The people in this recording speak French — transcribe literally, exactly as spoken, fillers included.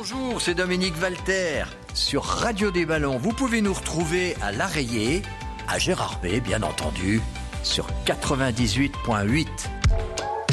Bonjour, c'est Dominique Walter. Sur Radio des Ballons, vous pouvez nous retrouver à l'Arreillé, à Gérardmer, bien entendu, sur quatre-vingt-dix-huit virgule huit.